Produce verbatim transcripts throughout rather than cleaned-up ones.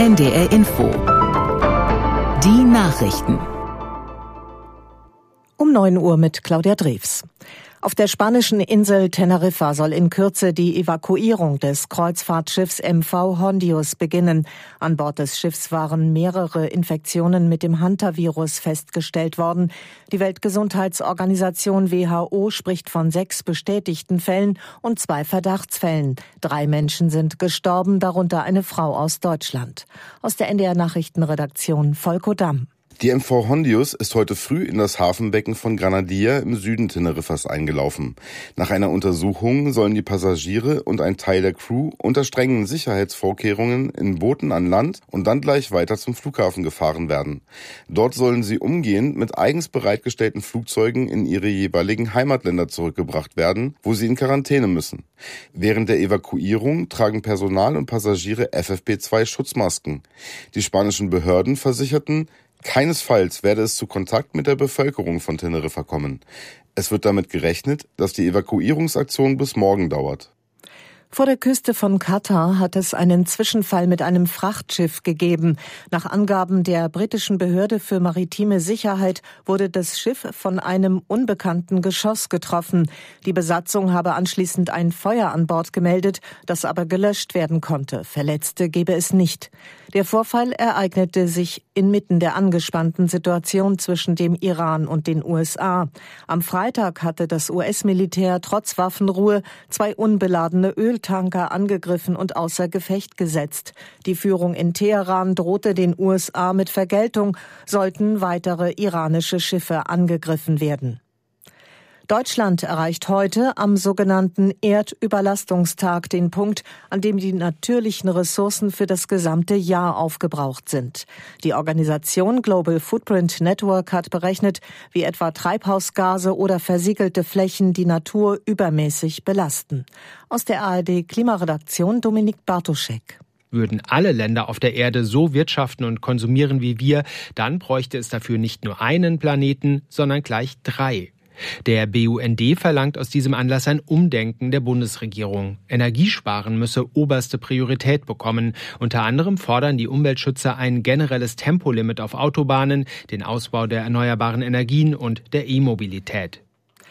N D R Info. Die Nachrichten. Um neun Uhr mit Claudia Drews. Auf der spanischen Insel Teneriffa soll in Kürze die Evakuierung des Kreuzfahrtschiffs M V Hondius beginnen. An Bord des Schiffs waren mehrere Infektionen mit dem Hantavirus festgestellt worden. Die Weltgesundheitsorganisation W H O spricht von sechs bestätigten Fällen und zwei Verdachtsfällen. Drei Menschen sind gestorben, darunter eine Frau aus Deutschland. Aus der N D R Nachrichtenredaktion Volko Damm. Die M V Hondius ist heute früh in das Hafenbecken von Granadilla im Süden Teneriffas eingelaufen. Nach einer Untersuchung sollen die Passagiere und ein Teil der Crew unter strengen Sicherheitsvorkehrungen in Booten an Land und dann gleich weiter zum Flughafen gefahren werden. Dort sollen sie umgehend mit eigens bereitgestellten Flugzeugen in ihre jeweiligen Heimatländer zurückgebracht werden, wo sie in Quarantäne müssen. Während der Evakuierung tragen Personal und Passagiere F F P zwei Schutzmasken. Die spanischen Behörden versicherten, keinesfalls werde es zu Kontakt mit der Bevölkerung von Teneriffa kommen. Es wird damit gerechnet, dass die Evakuierungsaktion bis morgen dauert. Vor der Küste von Katar hat es einen Zwischenfall mit einem Frachtschiff gegeben. Nach Angaben der britischen Behörde für maritime Sicherheit wurde das Schiff von einem unbekannten Geschoss getroffen. Die Besatzung habe anschließend ein Feuer an Bord gemeldet, das aber gelöscht werden konnte. Verletzte gebe es nicht. Der Vorfall ereignete sich inmitten der angespannten Situation zwischen dem Iran und den U S A. Am Freitag hatte das U S-Militär trotz Waffenruhe zwei unbeladene Öltanker angegriffen und außer Gefecht gesetzt. Die Führung in Teheran drohte den U S A mit Vergeltung, sollten weitere iranische Schiffe angegriffen werden. Deutschland erreicht heute am sogenannten Erdüberlastungstag den Punkt, an dem die natürlichen Ressourcen für das gesamte Jahr aufgebraucht sind. Die Organisation Global Footprint Network hat berechnet, wie etwa Treibhausgase oder versiegelte Flächen die Natur übermäßig belasten. Aus der A R D-Klimaredaktion Dominik Bartoschek. Würden alle Länder auf der Erde so wirtschaften und konsumieren wie wir, dann bräuchte es dafür nicht nur einen Planeten, sondern gleich drei. Der B U N D verlangt aus diesem Anlass ein Umdenken der Bundesregierung. Energiesparen müsse oberste Priorität bekommen. Unter anderem fordern die Umweltschützer ein generelles Tempolimit auf Autobahnen, den Ausbau der erneuerbaren Energien und der E-Mobilität.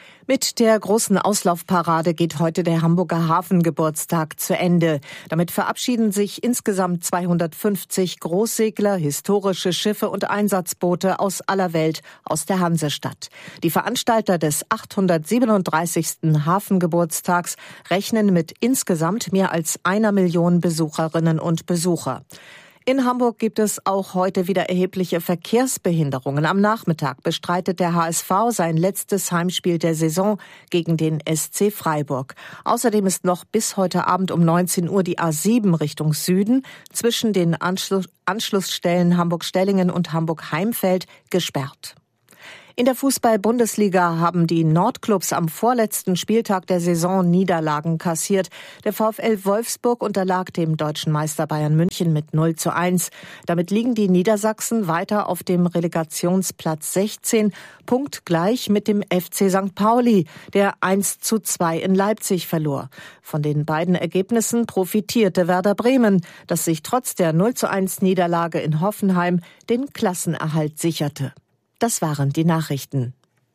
Mit der großen Auslaufparade geht heute der Hamburger Hafengeburtstag zu Ende. Damit verabschieden sich insgesamt zweihundertfünfzig Großsegler, historische Schiffe und Einsatzboote aus aller Welt aus der Hansestadt. Die Veranstalter des achthundertsiebenunddreißigsten Hafengeburtstags rechnen mit insgesamt mehr als einer Million Besucherinnen und Besucher. In Hamburg gibt es auch heute wieder erhebliche Verkehrsbehinderungen. Am Nachmittag bestreitet der H S V sein letztes Heimspiel der Saison gegen den S C Freiburg. Außerdem ist noch bis heute Abend um neunzehn Uhr die A sieben Richtung Süden zwischen den Anschluss- Anschlussstellen Hamburg-Stellingen und Hamburg-Heimfeld gesperrt. In der Fußball-Bundesliga haben die Nordclubs am vorletzten Spieltag der Saison Niederlagen kassiert. Der VfL Wolfsburg unterlag dem deutschen Meister Bayern München mit null zu eins. Damit liegen die Niedersachsen weiter auf dem Relegationsplatz sechzehn, punktgleich mit dem F C Sankt Pauli, der eins zu zwei in Leipzig verlor. Von den beiden Ergebnissen profitierte Werder Bremen, das sich trotz der null zu eins Niederlage in Hoffenheim den Klassenerhalt sicherte. Das waren die Nachrichten.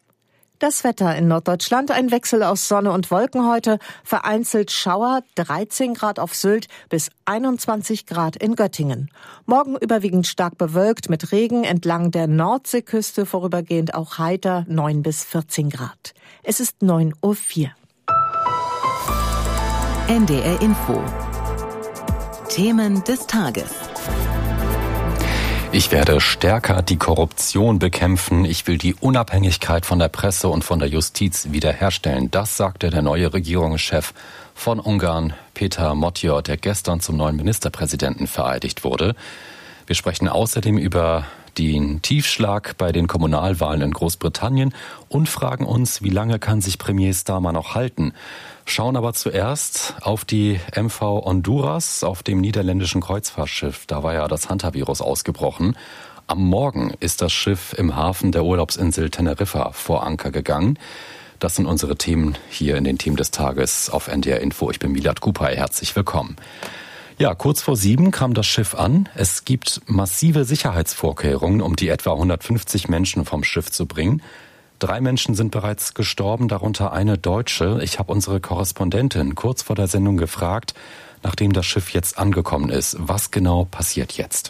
Das Wetter in Norddeutschland, ein Wechsel aus Sonne und Wolken heute, vereinzelt Schauer, dreizehn Grad auf Sylt bis einundzwanzig Grad in Göttingen. Morgen überwiegend stark bewölkt mit Regen, entlang der Nordseeküste vorübergehend auch heiter, neun bis vierzehn Grad. Es ist neun Uhr vier. N D R Info. Themen des Tages. Ich werde stärker die Korruption bekämpfen. Ich will die Unabhängigkeit von der Presse und von der Justiz wiederherstellen. Das sagte der neue Regierungschef von Ungarn, Péter Matthioth, der gestern zum neuen Ministerpräsidenten vereidigt wurde. Wir sprechen außerdem über den Tiefschlag bei den Kommunalwahlen in Großbritannien und fragen uns, wie lange kann sich Premier Starmer noch halten? Schauen aber zuerst auf die M V Honduras, auf dem niederländischen Kreuzfahrtschiff. Da war ja das Hantavirus ausgebrochen. Am Morgen ist das Schiff im Hafen der Urlaubsinsel Teneriffa vor Anker gegangen. Das sind unsere Themen hier in den Themen des Tages auf N D R Info. Ich bin Milad Kupay, herzlich willkommen. Ja, kurz vor sieben kam das Schiff an. Es gibt massive Sicherheitsvorkehrungen, um die etwa hundertfünfzig Menschen vom Schiff zu bringen. Drei Menschen sind bereits gestorben, darunter eine Deutsche. Ich habe unsere Korrespondentin kurz vor der Sendung gefragt, nachdem das Schiff jetzt angekommen ist. Was genau passiert jetzt?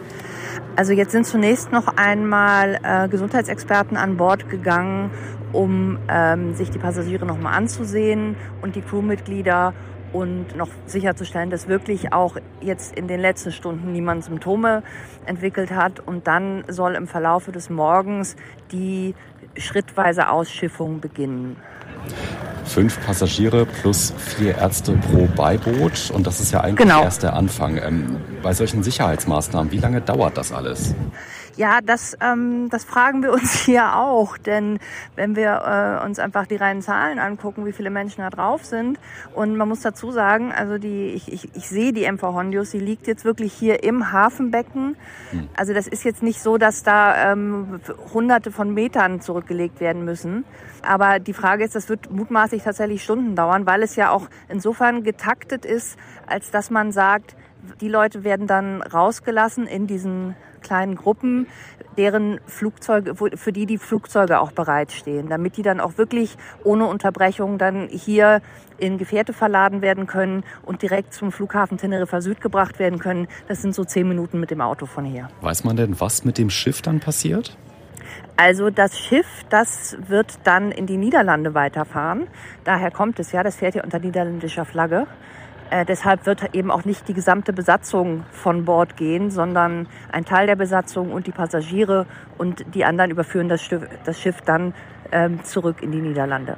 Also jetzt sind zunächst noch einmal äh, Gesundheitsexperten an Bord gegangen, um ähm, sich die Passagiere noch mal anzusehen und die Crewmitglieder und noch sicherzustellen, dass wirklich auch jetzt in den letzten Stunden niemand Symptome entwickelt hat. Und dann soll im Verlaufe des Morgens die schrittweise Ausschiffung beginnen. Fünf Passagiere plus vier Ärzte pro Beiboot. Und das ist ja eigentlich genau. erst der Anfang. Ähm, bei solchen Sicherheitsmaßnahmen, wie lange dauert das alles? Ja, das, ähm, das fragen wir uns hier auch, denn wenn wir äh, uns einfach die reinen Zahlen angucken, wie viele Menschen da drauf sind, und man muss dazu sagen, also die, ich, ich, ich sehe die M V Hondius, die liegt jetzt wirklich hier im Hafenbecken. Hm. Also das ist jetzt nicht so, dass da ähm, hunderte von Metern zurückgelegt werden müssen. Aber die Frage ist, das wird mutmaßlich tatsächlich Stunden dauern, weil es ja auch insofern getaktet ist, als dass man sagt, die Leute werden dann rausgelassen in diesen kleinen Gruppen, deren Flugzeuge, für die die Flugzeuge auch bereitstehen, damit die dann auch wirklich ohne Unterbrechung dann hier in Gefährte verladen werden können und direkt zum Flughafen Teneriffa Süd gebracht werden können. Das sind so zehn Minuten mit dem Auto von hier. Weiß man denn, was mit dem Schiff dann passiert? Also das Schiff, das wird dann in die Niederlande weiterfahren. Daher kommt es ja, das fährt ja unter niederländischer Flagge. Äh, deshalb wird eben auch nicht die gesamte Besatzung von Bord gehen, sondern ein Teil der Besatzung und die Passagiere, und die anderen überführen das Schiff, das Schiff dann ähm, zurück in die Niederlande.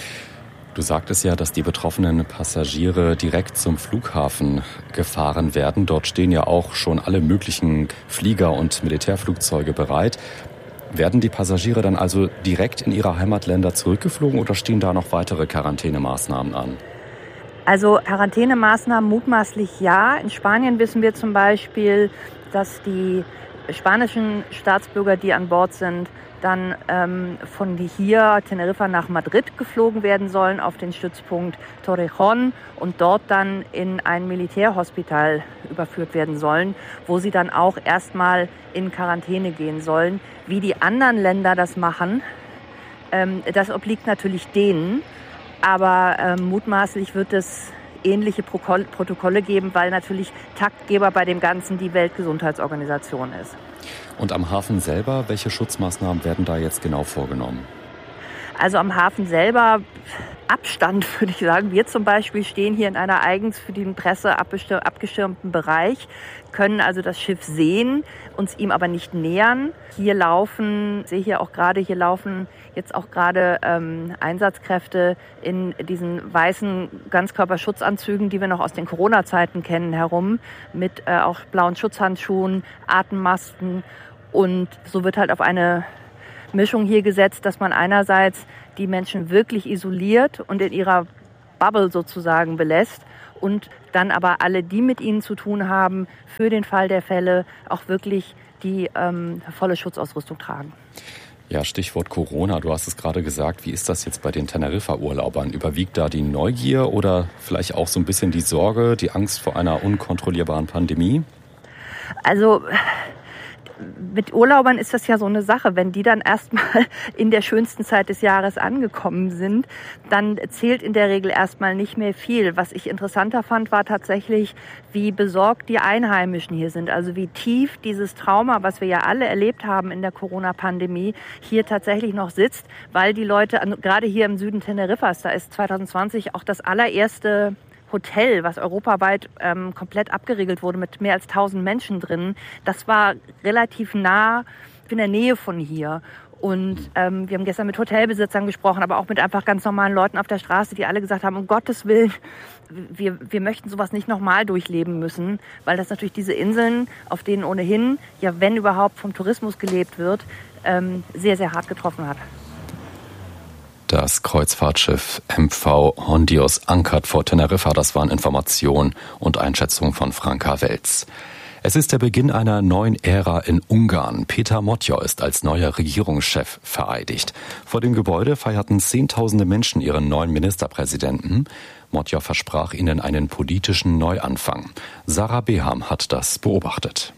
Du sagtest ja, dass die betroffenen Passagiere direkt zum Flughafen gefahren werden. Dort stehen ja auch schon alle möglichen Flieger und Militärflugzeuge bereit. Werden die Passagiere dann also direkt in ihre Heimatländer zurückgeflogen oder stehen da noch weitere Quarantänemaßnahmen an? Also Quarantänemaßnahmen mutmaßlich ja. In Spanien wissen wir zum Beispiel, dass die spanischen Staatsbürger, die an Bord sind, dann ähm, von hier Teneriffa nach Madrid geflogen werden sollen auf den Stützpunkt Torrejón und dort dann in ein Militärhospital überführt werden sollen, wo sie dann auch erstmal in Quarantäne gehen sollen. Wie die anderen Länder das machen, ähm, das obliegt natürlich denen. Aber ähm, mutmaßlich wird es ähnliche Protokolle geben, weil natürlich Taktgeber bei dem Ganzen die Weltgesundheitsorganisation ist. Und am Hafen selber, welche Schutzmaßnahmen werden da jetzt genau vorgenommen? Also am Hafen selber Abstand, würde ich sagen. Wir zum Beispiel stehen hier in einer eigens für die Presse abgeschirmten Bereich, können also das Schiff sehen, uns ihm aber nicht nähern. Hier laufen, ich sehe hier auch gerade, hier laufen jetzt auch gerade ähm, Einsatzkräfte in diesen weißen Ganzkörperschutzanzügen, die wir noch aus den Corona-Zeiten kennen, herum, mit äh, auch blauen Schutzhandschuhen, Atemmasken, und so wird halt auf eine Mischung hier gesetzt, dass man einerseits die Menschen wirklich isoliert und in ihrer Bubble sozusagen belässt und dann aber alle, die mit ihnen zu tun haben, für den Fall der Fälle auch wirklich die ähm, volle Schutzausrüstung tragen. Ja, Stichwort Corona, du hast es gerade gesagt. Wie ist das jetzt bei den Teneriffa-Urlaubern? Überwiegt da die Neugier oder vielleicht auch so ein bisschen die Sorge, die Angst vor einer unkontrollierbaren Pandemie? Also mit Urlaubern ist das ja so eine Sache. Wenn die dann erstmal in der schönsten Zeit des Jahres angekommen sind, dann zählt in der Regel erstmal nicht mehr viel. Was ich interessanter fand, war tatsächlich, wie besorgt die Einheimischen hier sind. Also wie tief dieses Trauma, was wir ja alle erlebt haben in der Corona-Pandemie, hier tatsächlich noch sitzt, weil die Leute, gerade hier im Süden Teneriffas, da ist zwanzig zwanzig auch das allererste Hotel, was europaweit ähm, komplett abgeriegelt wurde mit mehr als tausend Menschen drin, das war relativ nah in der Nähe von hier. Und ähm, wir haben gestern mit Hotelbesitzern gesprochen, aber auch mit einfach ganz normalen Leuten auf der Straße, die alle gesagt haben, um Gottes Willen, wir, wir möchten sowas nicht nochmal durchleben müssen, weil das natürlich diese Inseln, auf denen ohnehin, ja wenn überhaupt vom Tourismus gelebt wird, ähm, sehr, sehr hart getroffen hat. Das Kreuzfahrtschiff M V Hondius ankert vor Teneriffa. Das waren Informationen und Einschätzungen von Franka Welz. Es ist der Beginn einer neuen Ära in Ungarn. Péter Mottyar ist als neuer Regierungschef vereidigt. Vor dem Gebäude feierten Zehntausende Menschen ihren neuen Ministerpräsidenten. Modjor versprach ihnen einen politischen Neuanfang. Sarah Beham hat das beobachtet.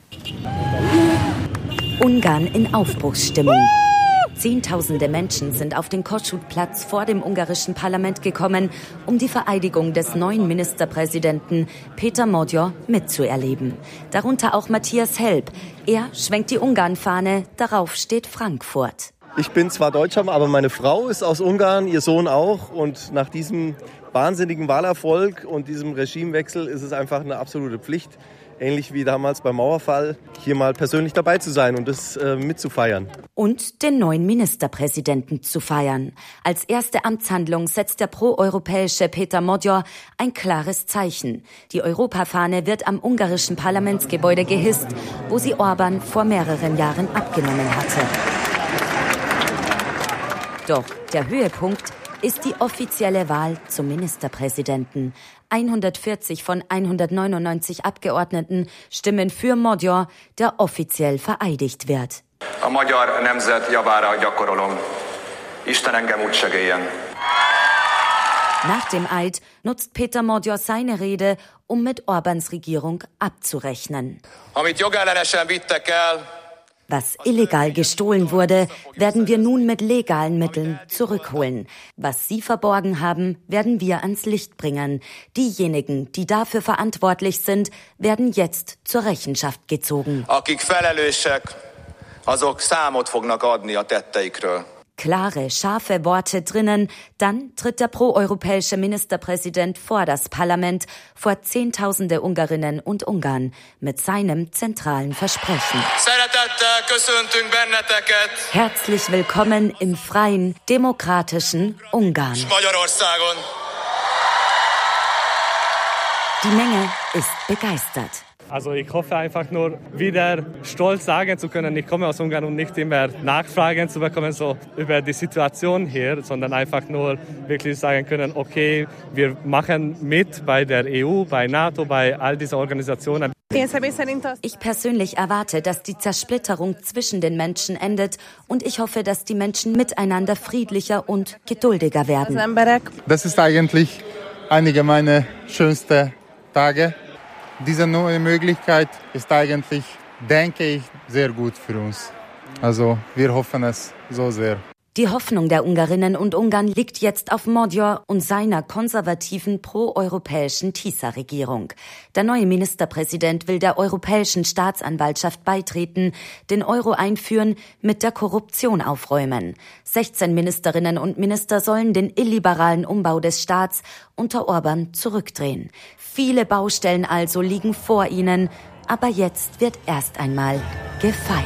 Ungarn in Aufbruchsstimmung. Zehntausende Menschen sind auf den Kossuth-Platz vor dem ungarischen Parlament gekommen, um die Vereidigung des neuen Ministerpräsidenten Péter Modjor mitzuerleben. Darunter auch Matthias Helb. Er schwenkt die Ungarn-Fahne, darauf steht Frankfurt. Ich bin zwar Deutscher, aber meine Frau ist aus Ungarn, ihr Sohn auch. Und nach diesem wahnsinnigen Wahlerfolg und diesem Regimewechsel ist es einfach eine absolute Pflicht, ähnlich wie damals beim Mauerfall, hier mal persönlich dabei zu sein und das äh, mitzufeiern. Und den neuen Ministerpräsidenten zu feiern. Als erste Amtshandlung setzt der proeuropäische Péter Modjor ein klares Zeichen. Die Europafahne wird am ungarischen Parlamentsgebäude gehisst, wo sie Orbán vor mehreren Jahren abgenommen hatte. Doch der Höhepunkt ist die offizielle Wahl zum Ministerpräsidenten. hundertvierzig von hundertneunundneunzig Abgeordneten stimmen für Modjor, der offiziell vereidigt wird. A magyar nemzet javára gyakorolom. Isten engem úgy segéljen. Nach dem Eid nutzt Péter Modjor seine Rede, um mit Orbáns Regierung abzurechnen. Amit jogellenesen vittek el, Was illegal gestohlen wurde, werden wir nun mit legalen Mitteln zurückholen. Was Sie verborgen haben, werden wir ans Licht bringen. Diejenigen, die dafür verantwortlich sind, werden jetzt zur Rechenschaft gezogen. akik felelősek, azok számot fognak adni a tetteikről. Klare, scharfe Worte drinnen, dann tritt der proeuropäische Ministerpräsident vor das Parlament, vor Zehntausende Ungarinnen und Ungarn, mit seinem zentralen Versprechen. Szeretettel köszöntünk benneteket Herzlich willkommen im freien, demokratischen Ungarn. Magyarországon. Die Menge ist begeistert. Also ich hoffe einfach nur, wieder stolz sagen zu können, ich komme aus Ungarn und nicht immer Nachfragen zu bekommen so über die Situation hier, sondern einfach nur wirklich sagen können, okay, wir machen mit bei der E U, bei NATO, bei all diesen Organisationen. Ich persönlich erwarte, dass die Zersplitterung zwischen den Menschen endet und ich hoffe, dass die Menschen miteinander friedlicher und geduldiger werden. Das ist eigentlich einige meiner schönsten Tage. Diese neue Möglichkeit ist eigentlich, denke ich, sehr gut für uns. Also wir hoffen es so sehr. Die Hoffnung der Ungarinnen und Ungarn liegt jetzt auf Modjor und seiner konservativen proeuropäischen TISA-Regierung. Der neue Ministerpräsident will der Europäischen Staatsanwaltschaft beitreten, den Euro einführen, mit der Korruption aufräumen. sechzehn Ministerinnen und Minister sollen den illiberalen Umbau des Staats unter Orbán zurückdrehen. Viele Baustellen also liegen vor ihnen, aber jetzt wird erst einmal gefeiert.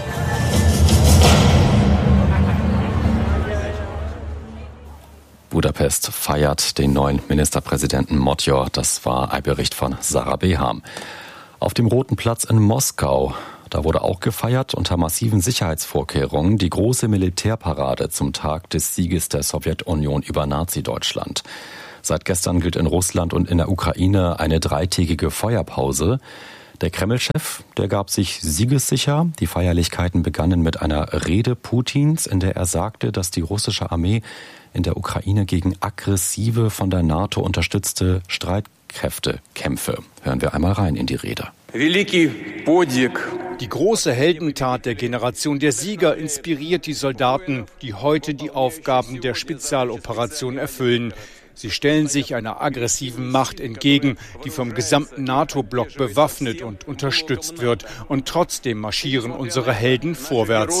Budapest feiert den neuen Ministerpräsidenten Modjor. Das war ein Bericht von Sarah Beham. Auf dem Roten Platz in Moskau, da wurde auch gefeiert unter massiven Sicherheitsvorkehrungen die große Militärparade zum Tag des Sieges der Sowjetunion über Nazi-Deutschland. Seit gestern gilt in Russland und in der Ukraine eine dreitägige Feuerpause. Der Kreml-Chef, der gab sich siegessicher. Die Feierlichkeiten begannen mit einer Rede Putins, in der er sagte, dass die russische Armee in der Ukraine gegen aggressive, von der NATO unterstützte Streitkräfte kämpfe. Hören wir einmal rein in die Rede. Die große Heldentat der Generation der Sieger inspiriert die Soldaten, die heute die Aufgaben der Spezialoperation erfüllen. Sie stellen sich einer aggressiven Macht entgegen, die vom gesamten NATO-Block bewaffnet und unterstützt wird. Und trotzdem marschieren unsere Helden vorwärts.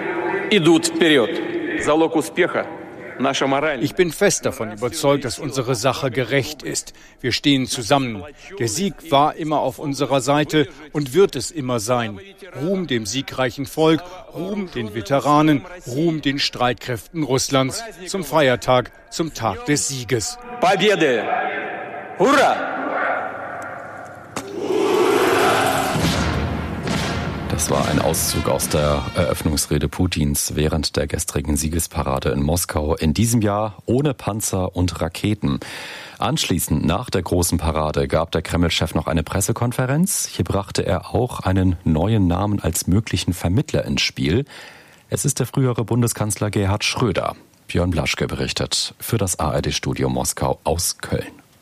Ich bin fest davon überzeugt, dass unsere Sache gerecht ist. Wir stehen zusammen. Der Sieg war immer auf unserer Seite und wird es immer sein. Ruhm dem siegreichen Volk, Ruhm den Veteranen, Ruhm den Streitkräften Russlands. Zum Feiertag, zum Tag des Sieges. Победы! Hurra! Das war ein Auszug aus der Eröffnungsrede Putins während der gestrigen Siegesparade in Moskau. In diesem Jahr ohne Panzer und Raketen. Anschließend, nach der großen Parade, gab der Kreml-Chef noch eine Pressekonferenz. Hier brachte er auch einen neuen Namen als möglichen Vermittler ins Spiel. Es ist der frühere Bundeskanzler Gerhard Schröder. Björn Blaschke berichtet für das A R D-Studio Moskau aus Köln.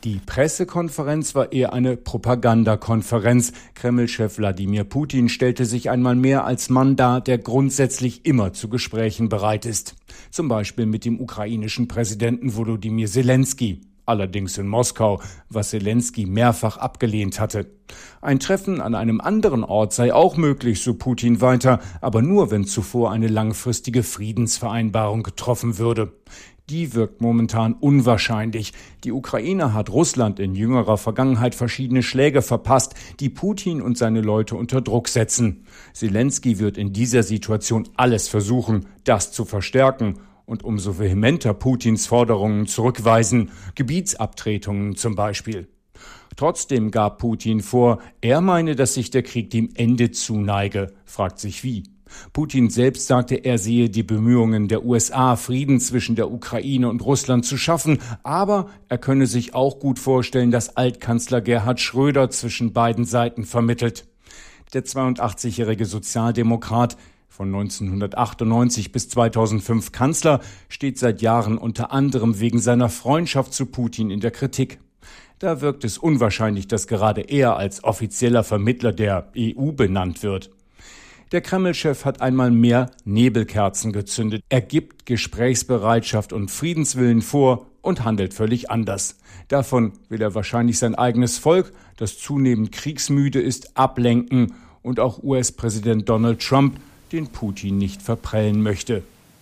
Die Pressekonferenz war eher eine Propagandakonferenz. Kreml-Chef Wladimir Putin stellte sich einmal mehr als Mann dar, der grundsätzlich immer zu Gesprächen bereit ist. Zum Beispiel mit dem ukrainischen Präsidenten Volodymyr Zelensky. Allerdings in Moskau, was Zelensky mehrfach abgelehnt hatte. Ein Treffen an einem anderen Ort sei auch möglich, so Putin weiter, aber nur, wenn zuvor eine langfristige Friedensvereinbarung getroffen würde. Die wirkt momentan unwahrscheinlich. Die Ukraine hat Russland in jüngerer Vergangenheit verschiedene Schläge verpasst, die Putin und seine Leute unter Druck setzen. Zelensky wird in dieser Situation alles versuchen, das zu verstärken und umso vehementer Putins Forderungen zurückweisen, Gebietsabtretungen zum Beispiel. Trotzdem gab Putin vor, er meine, dass sich der Krieg dem Ende zuneige, fragt sich wie. Putin selbst sagte, er sehe die Bemühungen der U S A, Frieden zwischen der Ukraine und Russland zu schaffen, aber er könne sich auch gut vorstellen, dass Altkanzler Gerhard Schröder zwischen beiden Seiten vermittelt. Der zweiundachtzigjährige Sozialdemokrat, von neunzehnhundertachtundneunzig bis zweitausendfünf Kanzler, steht seit Jahren unter anderem wegen seiner Freundschaft zu Putin in der Kritik. Da wirkt es unwahrscheinlich, dass gerade er als offizieller Vermittler der E U benannt wird. Der Kreml-Chef hat einmal mehr Nebelkerzen gezündet. Er gibt Gesprächsbereitschaft und Friedenswillen vor und handelt völlig anders. Davon will er wahrscheinlich sein eigenes Volk, das zunehmend kriegsmüde ist, ablenken und auch U S-Präsident Donald Trump, den Putin nicht verprellen möchte.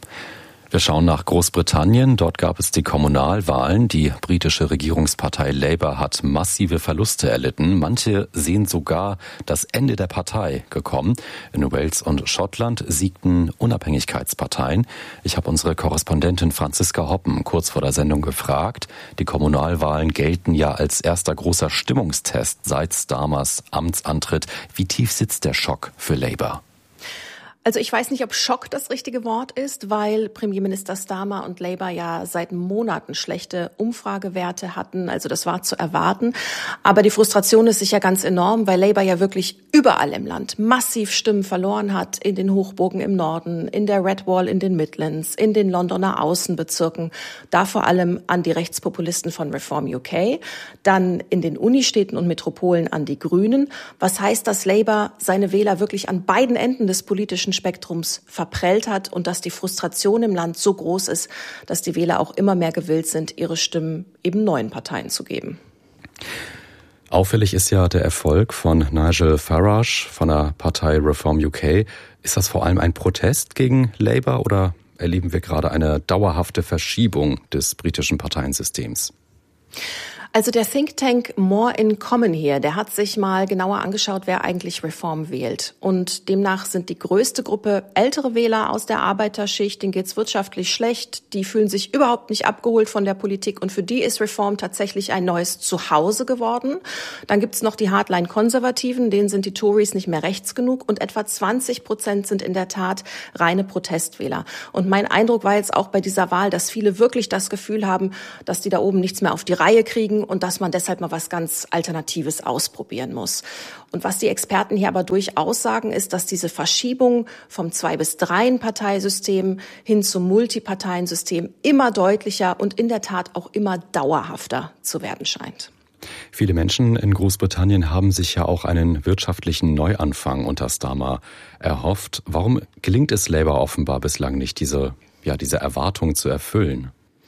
Wir schauen nach Großbritannien. Dort gab es die Kommunalwahlen. Die britische Regierungspartei Labour hat massive Verluste erlitten. Manche sehen sogar das Ende der Partei gekommen. In Wales und Schottland siegten Unabhängigkeitsparteien. Ich habe unsere Korrespondentin Franziska Hoppen kurz vor der Sendung gefragt. Die Kommunalwahlen gelten ja als erster großer Stimmungstest seit Starmers Amtsantritt. Wie tief sitzt der Schock für Labour? Also ich weiß nicht, ob Schock das richtige Wort ist, weil Premierminister Starmer und Labour ja seit Monaten schlechte Umfragewerte hatten. Also das war zu erwarten. Aber die Frustration ist sicher ganz enorm, weil Labour ja wirklich überall im Land massiv Stimmen verloren hat. In den Hochburgen im Norden, in der Red Wall in den Midlands, in den Londoner Außenbezirken. Da vor allem an die Rechtspopulisten von Reform U K. Dann in den Unistädten und Metropolen an die Grünen. Was heißt, dass Labour seine Wähler wirklich an beiden Enden des politischen Spektrums verprellt hat und dass die Frustration im Land so groß ist, dass die Wähler auch immer mehr gewillt sind, ihre Stimmen eben neuen Parteien zu geben. Auffällig ist ja der Erfolg von Nigel Farage von der Partei Reform U K. Ist das vor allem ein Protest gegen Labour oder erleben wir gerade eine dauerhafte Verschiebung des britischen Parteiensystems? Also der Think Tank More in Common hier, der hat sich mal genauer angeschaut, wer eigentlich Reform wählt. Und demnach sind die größte Gruppe ältere Wähler aus der Arbeiterschicht, denen geht's wirtschaftlich schlecht, die fühlen sich überhaupt nicht abgeholt von der Politik und für die ist Reform tatsächlich ein neues Zuhause geworden. Dann gibt's noch die Hardline-Konservativen, denen sind die Tories nicht mehr rechts genug und etwa zwanzig Prozent sind in der Tat reine Protestwähler. Und mein Eindruck war jetzt auch bei dieser Wahl, dass viele wirklich das Gefühl haben, dass die da oben nichts mehr auf die Reihe kriegen und dass man deshalb mal was ganz Alternatives ausprobieren muss. Und was die Experten hier aber durchaus sagen, ist, dass diese Verschiebung vom Zwei- bis Dreien-Parteisystem hin zum Multiparteiensystem immer deutlicher und in der Tat auch immer dauerhafter zu werden scheint. Viele Menschen in Großbritannien haben sich ja auch einen wirtschaftlichen Neuanfang unter Starmer erhofft. Warum gelingt es Labour offenbar bislang nicht, diese, ja, diese Erwartung zu erfüllen?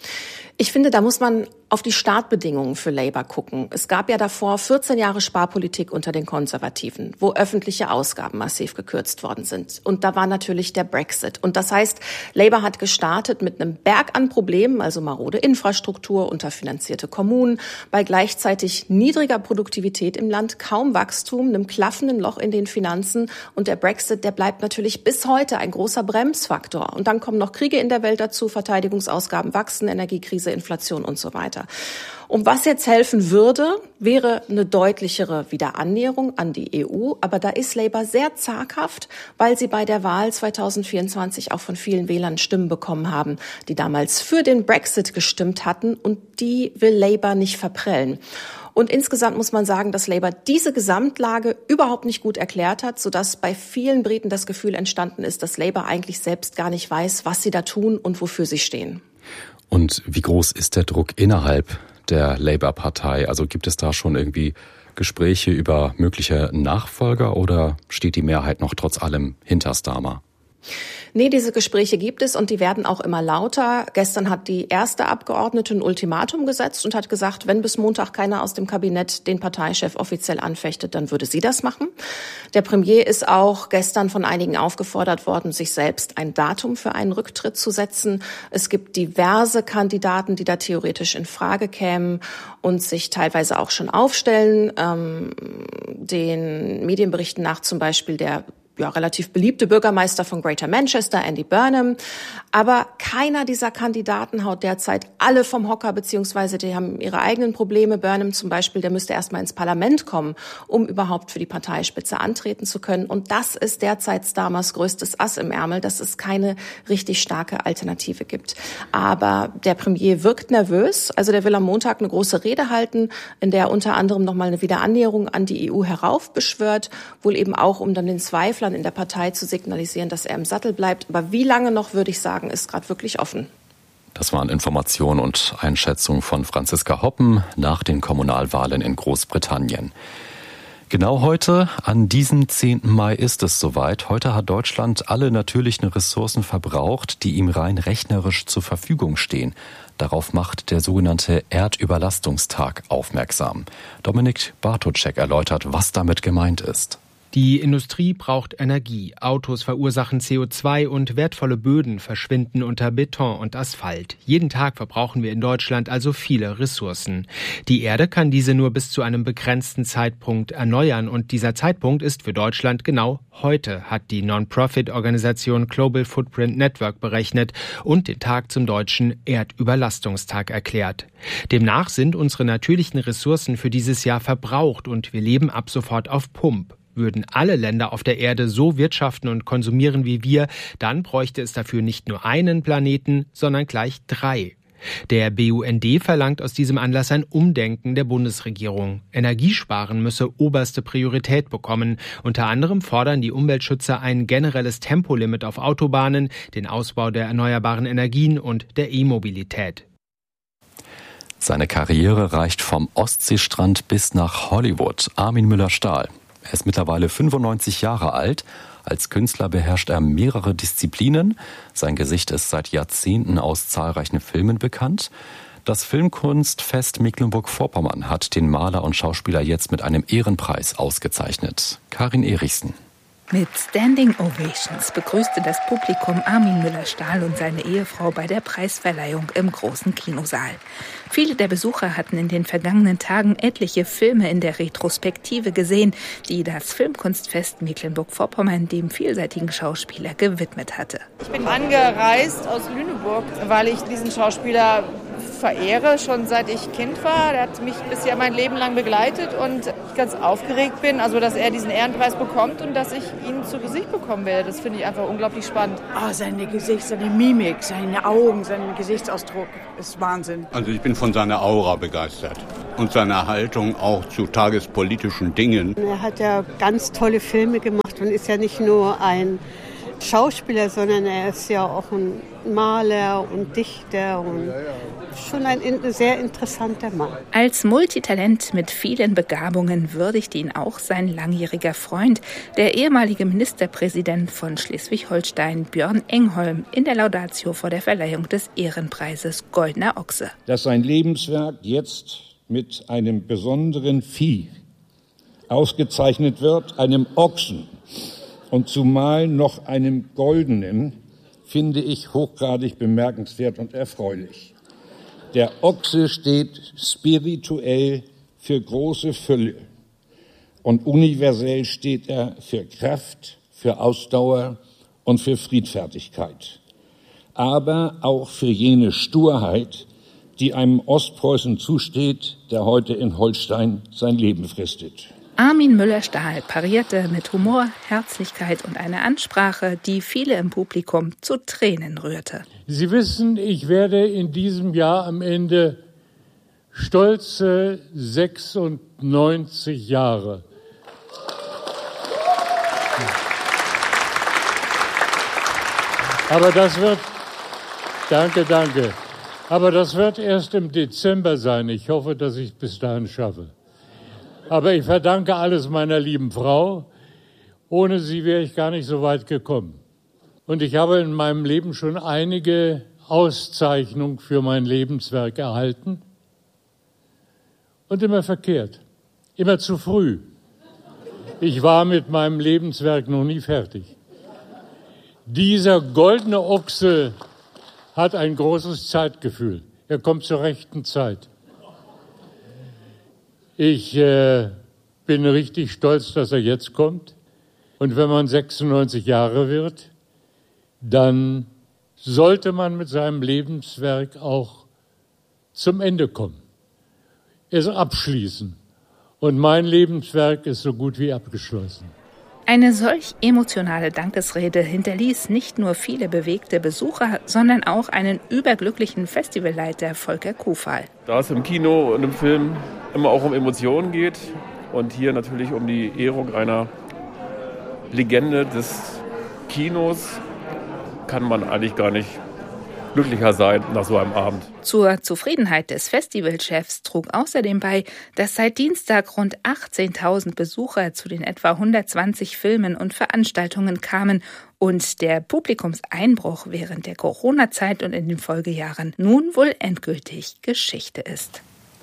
Ich finde, da muss man auf die Startbedingungen für Labour gucken. Es gab ja davor vierzehn Jahre Sparpolitik unter den Konservativen, wo öffentliche Ausgaben massiv gekürzt worden sind. Und da war natürlich der Brexit. Und das heißt, Labour hat gestartet mit einem Berg an Problemen, also marode Infrastruktur, unterfinanzierte Kommunen, bei gleichzeitig niedriger Produktivität im Land, kaum Wachstum, einem klaffenden Loch in den Finanzen. Und der Brexit, der bleibt natürlich bis heute ein großer Bremsfaktor. Und dann kommen noch Kriege in der Welt dazu, Verteidigungsausgaben wachsen, Energiekrise, Inflation und so weiter. Und was jetzt helfen würde, wäre eine deutlichere Wiederannäherung an die E U. Aber da ist Labour sehr zaghaft, weil sie bei der Wahl zweitausendvierundzwanzig auch von vielen Wählern Stimmen bekommen haben, die damals für den Brexit gestimmt hatten. Und die will Labour nicht verprellen. Und insgesamt muss man sagen, dass Labour diese Gesamtlage überhaupt nicht gut erklärt hat, sodass bei vielen Briten das Gefühl entstanden ist, dass Labour eigentlich selbst gar nicht weiß, was sie da tun und wofür sie stehen. Und wie groß ist der Druck innerhalb der Labour-Partei. Also gibt es da schon irgendwie Gespräche über mögliche Nachfolger oder steht die Mehrheit noch trotz allem hinter Starmer? Nee, diese Gespräche gibt es und die werden auch immer lauter. Gestern hat die erste Abgeordnete ein Ultimatum gesetzt und hat gesagt, wenn bis Montag keiner aus dem Kabinett den Parteichef offiziell anfechtet, dann würde sie das machen. Der Premier ist auch gestern von einigen aufgefordert worden, sich selbst ein Datum für einen Rücktritt zu setzen. Es gibt diverse Kandidaten, die da theoretisch in Frage kämen und sich teilweise auch schon aufstellen. Ähm, den Medienberichten nach zum Beispiel der ja, relativ beliebte Bürgermeister von Greater Manchester, Andy Burnham. Aber keiner dieser Kandidaten haut derzeit alle vom Hocker, beziehungsweise die haben ihre eigenen Probleme. Burnham zum Beispiel, der müsste erstmal ins Parlament kommen, um überhaupt für die Parteispitze antreten zu können. Und das ist derzeit Starmers größtes Ass im Ärmel, dass es keine richtig starke Alternative gibt. Aber der Premier wirkt nervös. Also der will am Montag eine große Rede halten, in der er unter anderem nochmal eine Wiederannäherung an die E U heraufbeschwört, wohl eben auch, um dann den Zweifel in der Partei zu signalisieren, dass er im Sattel bleibt. Aber wie lange noch, würde ich sagen, ist gerade wirklich offen. Das waren Informationen und Einschätzungen von Franziska Hoppen nach den Kommunalwahlen in Großbritannien. Genau heute, an diesem zehnten Mai, ist es soweit. Heute hat Deutschland alle natürlichen Ressourcen verbraucht, die ihm rein rechnerisch zur Verfügung stehen. Darauf macht der sogenannte Erdüberlastungstag aufmerksam. Dominik Bartoschek erläutert, was damit gemeint ist. Die Industrie braucht Energie, Autos verursachen C O zwei und wertvolle Böden verschwinden unter Beton und Asphalt. Jeden Tag verbrauchen wir in Deutschland also viele Ressourcen. Die Erde kann diese nur bis zu einem begrenzten Zeitpunkt erneuern und dieser Zeitpunkt ist für Deutschland genau heute, hat die Non-Profit-Organisation Global Footprint Network berechnet und den Tag zum deutschen Erdüberlastungstag erklärt. Demnach sind unsere natürlichen Ressourcen für dieses Jahr verbraucht und wir leben ab sofort auf Pump. Würden alle Länder auf der Erde so wirtschaften und konsumieren wie wir, dann bräuchte es dafür nicht nur einen Planeten, sondern gleich drei. Der B U N D verlangt aus diesem Anlass ein Umdenken der Bundesregierung. Energiesparen müsse oberste Priorität bekommen. Unter anderem fordern die Umweltschützer ein generelles Tempolimit auf Autobahnen, den Ausbau der erneuerbaren Energien und der E-Mobilität. Seine Karriere reicht vom Ostseestrand bis nach Hollywood. Armin Müller-Stahl. Er ist mittlerweile fünfundneunzig Jahre alt. Als Künstler beherrscht er mehrere Disziplinen. Sein Gesicht ist seit Jahrzehnten aus zahlreichen Filmen bekannt. Das Filmkunstfest Mecklenburg-Vorpommern hat den Maler und Schauspieler jetzt mit einem Ehrenpreis ausgezeichnet. Karin Erichsen. Mit Standing Ovations begrüßte das Publikum Armin Müller-Stahl und seine Ehefrau bei der Preisverleihung im großen Kinosaal. Viele der Besucher hatten in den vergangenen Tagen etliche Filme in der Retrospektive gesehen, die das Filmkunstfest Mecklenburg-Vorpommern dem vielseitigen Schauspieler gewidmet hatte. Ich bin angereist aus Lüneburg, weil ich diesen Schauspieler verehre, schon seit ich Kind war. Der hat mich bisher mein Leben lang begleitet und ich ganz aufgeregt bin, also dass er diesen Ehrenpreis bekommt und dass ich ihn zu Gesicht bekommen werde. Das finde ich einfach unglaublich spannend. Oh, seine Gesicht, seine Mimik, seine Augen, sein Gesichtsausdruck ist Wahnsinn. Also ich bin von seiner Aura begeistert und seiner Haltung auch zu tagespolitischen Dingen. Er hat ja ganz tolle Filme gemacht und ist ja nicht nur ein Schauspieler, sondern er ist ja auch ein Maler und Dichter und schon ein sehr interessanter Mann. Als Multitalent mit vielen Begabungen würdigt ihn auch sein langjähriger Freund, der ehemalige Ministerpräsident von Schleswig-Holstein, Björn Engholm, in der Laudatio vor der Verleihung des Ehrenpreises Goldener Ochse. Dass sein Lebenswerk jetzt mit einem besonderen Vieh ausgezeichnet wird, einem Ochsen, und zumal noch einem goldenen, finde ich hochgradig bemerkenswert und erfreulich. Der Ochse steht spirituell für große Fülle und universell steht er für Kraft, für Ausdauer und für Friedfertigkeit. Aber auch für jene Sturheit, die einem Ostpreußen zusteht, der heute in Holstein sein Leben fristet. Armin Müller-Stahl parierte mit Humor, Herzlichkeit und einer Ansprache, die viele im Publikum zu Tränen rührte. Sie wissen, ich werde in diesem Jahr am Ende stolze sechsundneunzig Jahre. Aber das wird, danke, danke. Aber das wird erst im Dezember sein. Ich hoffe, dass ich es bis dahin schaffe. Aber ich verdanke alles meiner lieben Frau. Ohne sie wäre ich gar nicht so weit gekommen. Und ich habe in meinem Leben schon einige Auszeichnungen für mein Lebenswerk erhalten. Und immer verkehrt, immer zu früh. Ich war mit meinem Lebenswerk noch nie fertig. Dieser goldene Ochse hat ein großes Zeitgefühl. Er kommt zur rechten Zeit. Ich äh, bin richtig stolz, dass er jetzt kommt. Und wenn man sechsundneunzig Jahre wird, dann sollte man mit seinem Lebenswerk auch zum Ende kommen. Es abschließen. Und mein Lebenswerk ist so gut wie abgeschlossen. Eine solch emotionale Dankesrede hinterließ nicht nur viele bewegte Besucher, sondern auch einen überglücklichen Festivalleiter Volker Kufal. Da es im Kino und im Film immer auch um Emotionen geht und hier natürlich um die Ehrung einer Legende des Kinos, kann man eigentlich gar nicht glücklicher sein nach so einem Abend. Zur Zufriedenheit des Festivalchefs trug außerdem bei, dass seit Dienstag rund achtzehntausend Besucher zu den etwa hundertzwanzig Filmen und Veranstaltungen kamen und der Publikumseinbruch während der Corona-Zeit und in den Folgejahren nun wohl endgültig Geschichte ist.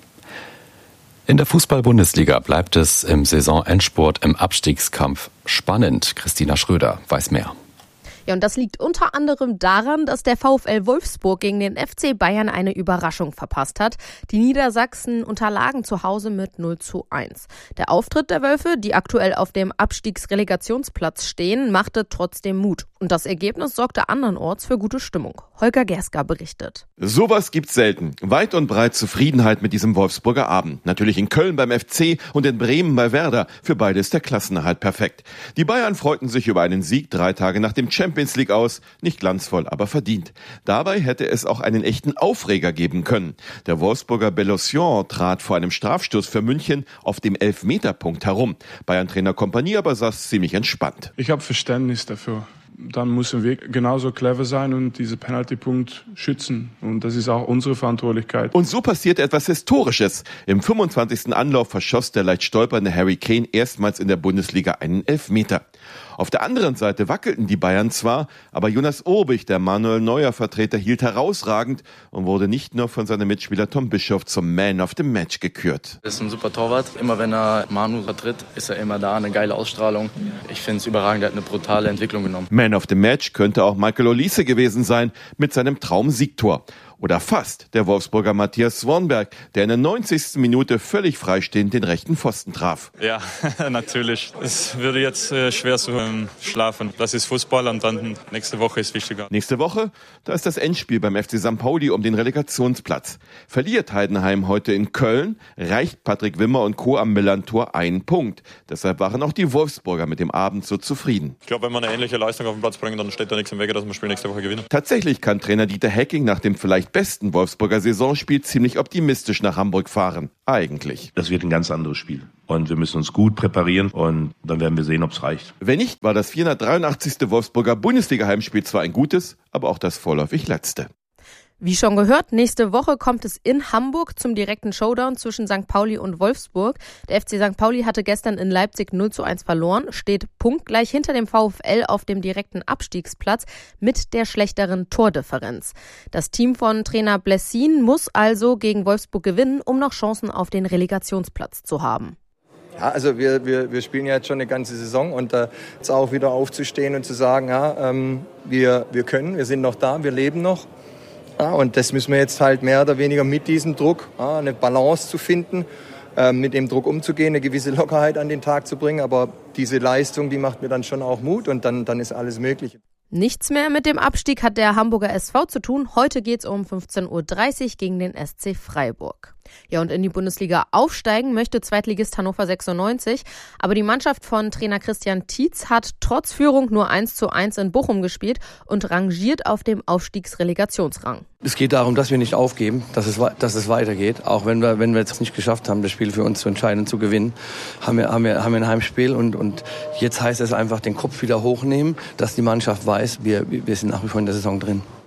In der Fußball-Bundesliga bleibt es im Saisonendspurt im Abstiegskampf spannend. Christina Schröder weiß mehr. Ja, und das liegt unter anderem daran, dass der VfL Wolfsburg gegen den F C Bayern eine Überraschung verpasst hat. Die Niedersachsen unterlagen zu Hause mit null zu eins. Der Auftritt der Wölfe, die aktuell auf dem Abstiegsrelegationsplatz stehen, machte trotzdem Mut. Und das Ergebnis sorgte andernorts für gute Stimmung. Holger Gerska berichtet. Sowas gibt's selten. Weit und breit Zufriedenheit mit diesem Wolfsburger Abend. Natürlich in Köln beim F C und in Bremen bei Werder. Für beide ist der Klassenerhalt perfekt. Die Bayern freuten sich über einen Sieg drei Tage nach dem Champions League aus. Nicht glanzvoll, aber verdient. Dabei hätte es auch einen echten Aufreger geben können. Der Wolfsburger Bellosion trat vor einem Strafstoß für München auf dem Elfmeterpunkt herum. Bayern-Trainer Kompanie aber saß ziemlich entspannt. Ich habe Verständnis dafür. Dann müssen wir genauso clever sein und diese Penaltypunkt schützen. Und das ist auch unsere Verantwortlichkeit. Und so passierte etwas Historisches. Im fünfundzwanzigsten Anlauf verschoss der leicht stolpernde Harry Kane erstmals in der Bundesliga einen Elfmeter. Auf der anderen Seite wackelten die Bayern zwar, aber Jonas Urbich, der Manuel Neuer-Vertreter, hielt herausragend und wurde nicht nur von seinem Mitspieler Tom Bischoff zum Man of the Match gekürt. Er ist ein super Torwart. Immer wenn er Manu vertritt, ist er immer da, eine geile Ausstrahlung. Ich finde es überragend, er hat eine brutale Entwicklung genommen. Man of the Match könnte auch Michael Olise gewesen sein mit seinem Traum-Siegtor. Oder fast der Wolfsburger Matthias Swanberg, der in der neunzigsten Minute völlig freistehend den rechten Pfosten traf. Ja, natürlich. Es würde jetzt äh, schwer zu ähm, schlafen. Das ist Fußball und dann nächste Woche ist wichtiger. Nächste Woche, da ist das Endspiel beim F C Sankt Pauli um den Relegationsplatz. Verliert Heidenheim heute in Köln, reicht Patrick Wimmer und Co. am Millantor einen Punkt. Deshalb waren auch die Wolfsburger mit dem Abend so zufrieden. Ich glaube, wenn wir eine ähnliche Leistung auf den Platz bringen, dann steht da nichts im Wege, dass wir das Spiel nächste Woche gewinnen. Tatsächlich kann Trainer Dieter Hecking nach dem vielleicht besten Wolfsburger Saisonspiel ziemlich optimistisch nach Hamburg fahren. Eigentlich. Das wird ein ganz anderes Spiel. Und wir müssen uns gut präparieren und dann werden wir sehen, ob es reicht. Wenn nicht, war das vierhundertdreiundachtzigste Wolfsburger Bundesliga-Heimspiel zwar ein gutes, aber auch das vorläufig letzte. Wie schon gehört, nächste Woche kommt es in Hamburg zum direkten Showdown zwischen Sankt Pauli und Wolfsburg. Der F C Sankt Pauli hatte gestern in Leipzig null zu eins verloren, steht punktgleich hinter dem VfL auf dem direkten Abstiegsplatz mit der schlechteren Tordifferenz. Das Team von Trainer Blessin muss also gegen Wolfsburg gewinnen, um noch Chancen auf den Relegationsplatz zu haben. Ja, also wir, wir, wir spielen ja jetzt schon eine ganze Saison und äh, jetzt auch wieder aufzustehen und zu sagen, ja, ähm, wir, wir können, wir sind noch da, wir leben noch. Ja, und das müssen wir jetzt halt mehr oder weniger mit diesem Druck, ja, eine Balance zu finden, äh, mit dem Druck umzugehen, eine gewisse Lockerheit an den Tag zu bringen. Aber diese Leistung, die macht mir dann schon auch Mut und dann, dann ist alles möglich. Nichts mehr mit dem Abstieg hat der Hamburger S V zu tun. Heute geht's um fünfzehn Uhr dreißig gegen den S C Freiburg. Ja, und in die Bundesliga aufsteigen möchte Zweitligist Hannover sechsundneunzig. Aber die Mannschaft von Trainer Christian Tietz hat trotz Führung nur eins zu eins in Bochum gespielt und rangiert auf dem Aufstiegsrelegationsrang. Es geht darum, dass wir nicht aufgeben, dass es, dass es weitergeht. Auch wenn wir, wenn wir es nicht geschafft haben, das Spiel für uns zu entscheiden und zu gewinnen, haben wir, haben wir, haben wir ein Heimspiel. Und, und jetzt heißt es einfach, den Kopf wieder hochnehmen, dass die Mannschaft weiß, wir, wir sind nach wie vor in der Saison drin.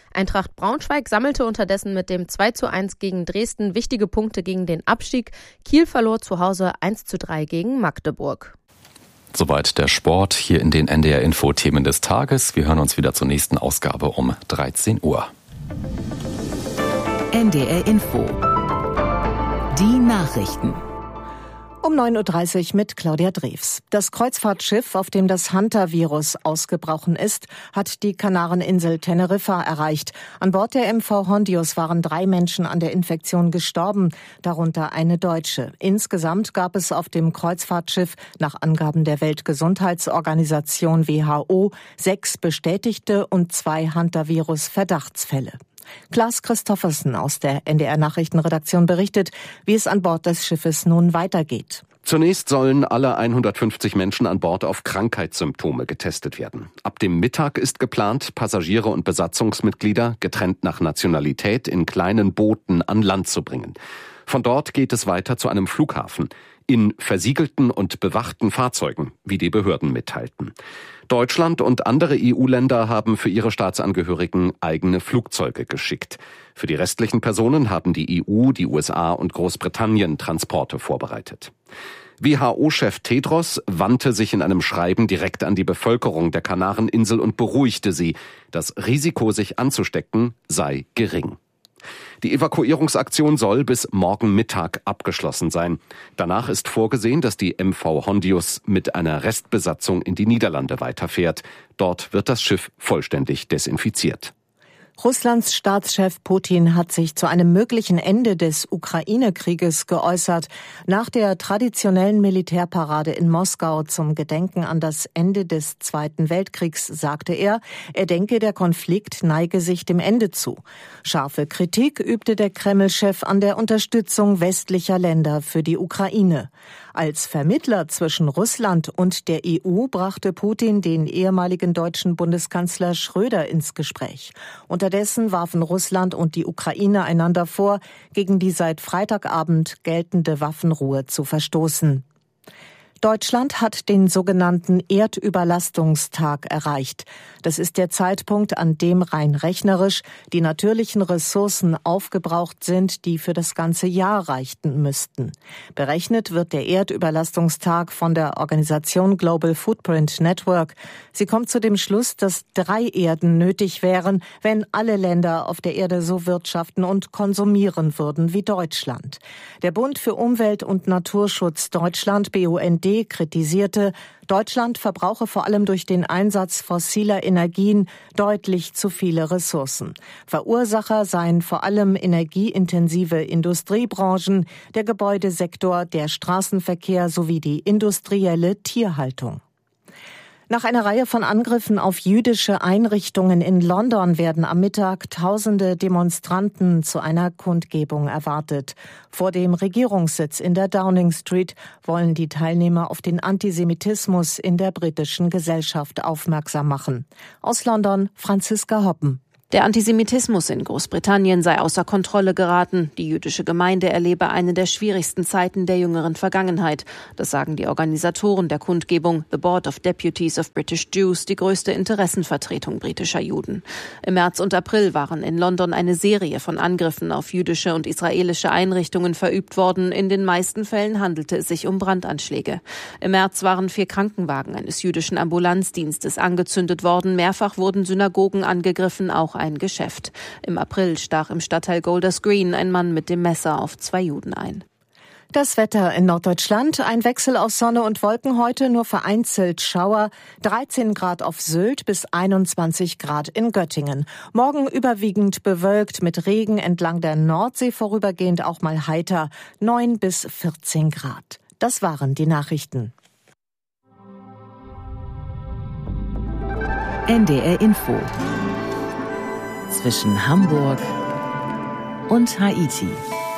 Eintracht Braunschweig sammelte unterdessen mit dem zwei zu eins gegen Dresden wichtige Punkte gegen den Abstieg. Kiel verlor zu Hause eins zu drei gegen Magdeburg. Soweit der Sport hier in den N D R-Info-Themen des Tages. Wir hören uns wieder zur nächsten Ausgabe um dreizehn Uhr. N D R-Info. Die Nachrichten. Um neun Uhr dreißig mit Claudia Drews. Das Kreuzfahrtschiff, auf dem das Hantavirus ausgebrochen ist, hat die Kanareninsel Teneriffa erreicht. An Bord der M V Hondius waren drei Menschen an der Infektion gestorben, darunter eine Deutsche. Insgesamt gab es auf dem Kreuzfahrtschiff nach Angaben der Weltgesundheitsorganisation W H O sechs bestätigte und zwei Hantavirus-Verdachtsfälle. Klaas Christoffersen aus der N D R-Nachrichtenredaktion berichtet, wie es an Bord des Schiffes nun weitergeht. Zunächst sollen alle hundertfünfzig Menschen an Bord auf Krankheitssymptome getestet werden. Ab dem Mittag ist geplant, Passagiere und Besatzungsmitglieder getrennt nach Nationalität in kleinen Booten an Land zu bringen. Von dort geht es weiter zu einem Flughafen in versiegelten und bewachten Fahrzeugen, wie die Behörden mitteilten. Deutschland und andere E U-Länder haben für ihre Staatsangehörigen eigene Flugzeuge geschickt. Für die restlichen Personen haben die E U, die U S A und Großbritannien Transporte vorbereitet. W H O-Chef Tedros wandte sich in einem Schreiben direkt an die Bevölkerung der Kanareninsel und beruhigte sie. Das Risiko, sich anzustecken, sei gering. Die Evakuierungsaktion soll bis morgen Mittag abgeschlossen sein. Danach ist vorgesehen, dass die M V Hondius mit einer Restbesatzung in die Niederlande weiterfährt. Dort wird das Schiff vollständig desinfiziert. Russlands Staatschef Putin hat sich zu einem möglichen Ende des Ukraine-Krieges geäußert. Nach der traditionellen Militärparade in Moskau zum Gedenken an das Ende des Zweiten Weltkriegs sagte er, er denke, der Konflikt neige sich dem Ende zu. Scharfe Kritik übte der Kreml-Chef an der Unterstützung westlicher Länder für die Ukraine. Als Vermittler zwischen Russland und der E U brachte Putin den ehemaligen deutschen Bundeskanzler Schröder ins Gespräch. Unterdessen warfen Russland und die Ukraine einander vor, gegen die seit Freitagabend geltende Waffenruhe zu verstoßen. Deutschland hat den sogenannten Erdüberlastungstag erreicht. Das ist der Zeitpunkt, an dem rein rechnerisch die natürlichen Ressourcen aufgebraucht sind, die für das ganze Jahr reichten müssten. Berechnet wird der Erdüberlastungstag von der Organisation Global Footprint Network. Sie kommt zu dem Schluss, dass drei Erden nötig wären, wenn alle Länder auf der Erde so wirtschaften und konsumieren würden wie Deutschland. Der Bund für Umwelt und Naturschutz Deutschland, B U N D, kritisierte, Deutschland verbrauche vor allem durch den Einsatz fossiler Energien deutlich zu viele Ressourcen. Verursacher seien vor allem energieintensive Industriebranchen, der Gebäudesektor, der Straßenverkehr sowie die industrielle Tierhaltung. Nach einer Reihe von Angriffen auf jüdische Einrichtungen in London werden am Mittag tausende Demonstranten zu einer Kundgebung erwartet. Vor dem Regierungssitz in der Downing Street wollen die Teilnehmer auf den Antisemitismus in der britischen Gesellschaft aufmerksam machen. Aus London Franziska Hoppen. Der Antisemitismus in Großbritannien sei außer Kontrolle geraten. Die jüdische Gemeinde erlebe eine der schwierigsten Zeiten der jüngeren Vergangenheit. Das sagen die Organisatoren der Kundgebung, The Board of Deputies of British Jews, die größte Interessenvertretung britischer Juden. Im März und April waren in London eine Serie von Angriffen auf jüdische und israelische Einrichtungen verübt worden. In den meisten Fällen handelte es sich um Brandanschläge. Im März waren vier Krankenwagen eines jüdischen Ambulanzdienstes angezündet worden. Mehrfach wurden Synagogen angegriffen, auch ein Geschäft. Im April stach im Stadtteil Golders Green ein Mann mit dem Messer auf zwei Juden ein. Das Wetter in Norddeutschland, ein Wechsel aus Sonne und Wolken heute, nur vereinzelt Schauer, dreizehn Grad auf Sylt bis einundzwanzig Grad in Göttingen. Morgen überwiegend bewölkt mit Regen entlang der Nordsee, vorübergehend auch mal heiter, neun bis vierzehn Grad. Das waren die Nachrichten. N D R Info zwischen Hamburg und Haiti.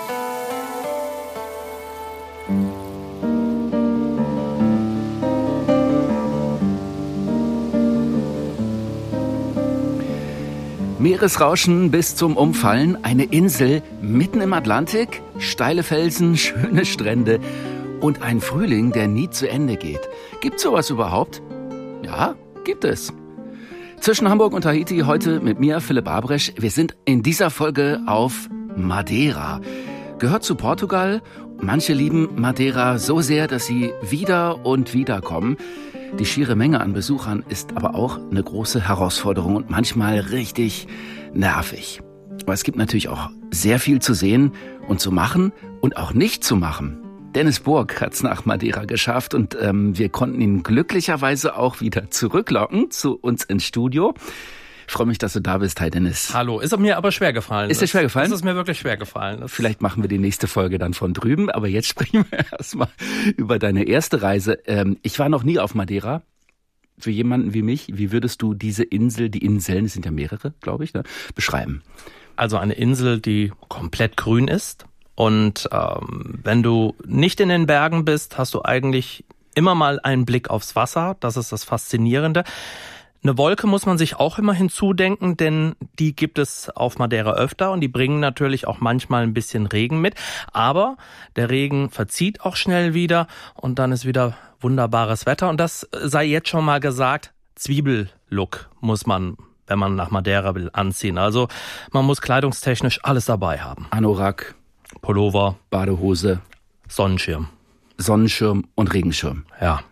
Meeresrauschen bis zum Umfallen, eine Insel mitten im Atlantik, steile Felsen, schöne Strände und ein Frühling, der nie zu Ende geht. Gibt's sowas überhaupt? Ja, gibt es. Zwischen Hamburg und Tahiti heute mit mir, Philipp Abresch. Wir sind in dieser Folge auf Madeira. Gehört zu Portugal. Manche lieben Madeira so sehr, dass sie wieder und wieder kommen. Die schiere Menge an Besuchern ist aber auch eine große Herausforderung und manchmal richtig nervig. Aber es gibt natürlich auch sehr viel zu sehen und zu machen und auch nicht zu machen. Dennis Burg hat's nach Madeira geschafft und ähm, wir konnten ihn glücklicherweise auch wieder zurücklocken zu uns ins Studio. Ich freue mich, dass du da bist. Hi Dennis. Hallo, ist mir aber schwer gefallen. Ist dir schwer gefallen? Das ist mir wirklich schwer gefallen. Das Vielleicht machen wir die nächste Folge dann von drüben, aber jetzt sprechen wir erstmal über deine erste Reise. Ähm, ich war noch nie auf Madeira. Für jemanden wie mich, wie würdest du diese Insel, die Inseln, es sind ja mehrere, glaube ich, ne, beschreiben? Also eine Insel, die komplett grün ist. Und ähm, wenn du nicht in den Bergen bist, hast du eigentlich immer mal einen Blick aufs Wasser. Das ist das Faszinierende. Eine Wolke muss man sich auch immer hinzudenken, denn die gibt es auf Madeira öfter und die bringen natürlich auch manchmal ein bisschen Regen mit. Aber der Regen verzieht auch schnell wieder und dann ist wieder wunderbares Wetter. Und das sei jetzt schon mal gesagt, Zwiebellook muss man, wenn man nach Madeira will, anziehen. Also man muss kleidungstechnisch alles dabei haben. Anorak, Pullover, Badehose, Sonnenschirm. Sonnenschirm und Regenschirm. Ja.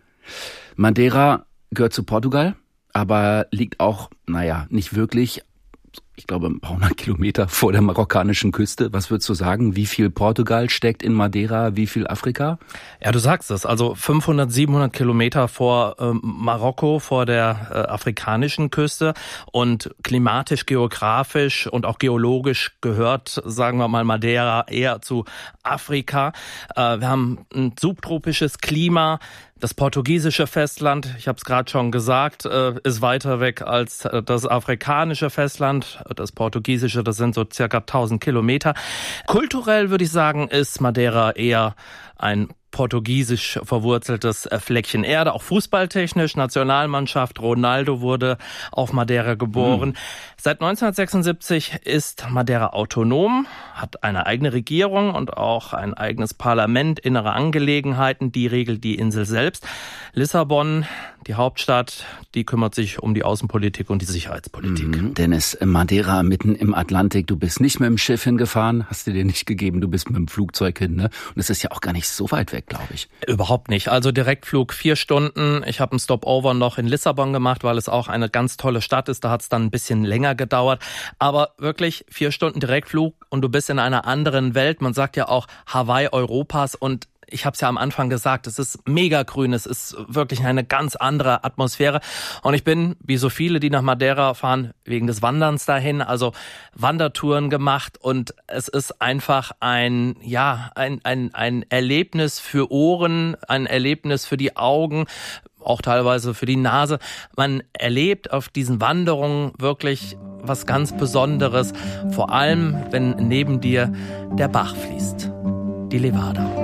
Madeira gehört zu Portugal, aber liegt auch, naja, nicht wirklich, ich glaube, ein paar hundert Kilometer vor der marokkanischen Küste. Was würdest du sagen? Wie viel Portugal steckt in Madeira? Wie viel Afrika? Ja, du sagst es. Also fünfhundert, siebenhundert Kilometer vor ähm, Marokko, vor der äh, afrikanischen Küste. Und klimatisch, geografisch und auch geologisch gehört, sagen wir mal, Madeira eher zu Afrika. Äh, wir haben ein subtropisches Klima. Das portugiesische Festland, ich habe es gerade schon gesagt, ist weiter weg als das afrikanische Festland. Das portugiesische, das sind so circa tausend Kilometer. Kulturell würde ich sagen, ist Madeira eher ein portugiesisch verwurzeltes Fleckchen Erde, auch fußballtechnisch. Nationalmannschaft Ronaldo wurde auf Madeira geboren. Mhm. Seit neunzehnhundertsechsundsiebzig ist Madeira autonom, hat eine eigene Regierung und auch ein eigenes Parlament, innere Angelegenheiten, die regelt die Insel selbst. Lissabon, die Hauptstadt, die kümmert sich um die Außenpolitik und die Sicherheitspolitik. Mhm. Dennis, Madeira mitten im Atlantik, du bist nicht mit dem Schiff hingefahren, hast du dir nicht gegeben, du bist mit dem Flugzeug hin, ne? Und es ist ja auch gar nicht so weit weg, glaube ich. Überhaupt nicht. Also Direktflug vier Stunden. Ich habe einen Stopover noch in Lissabon gemacht, weil es auch eine ganz tolle Stadt ist. Da hat es dann ein bisschen länger gedauert. Aber wirklich vier Stunden Direktflug und du bist in einer anderen Welt. Man sagt ja auch Hawaii Europas und ich habe es ja am Anfang gesagt, es ist mega grün, es ist wirklich eine ganz andere Atmosphäre. Und ich bin, wie so viele, die nach Madeira fahren, wegen des Wanderns dahin, also Wandertouren gemacht. Und es ist einfach ein, ja, ein, ein, ein Erlebnis für Ohren, ein Erlebnis für die Augen, auch teilweise für die Nase. Man erlebt auf diesen Wanderungen wirklich was ganz Besonderes, vor allem, wenn neben dir der Bach fließt, die Levada.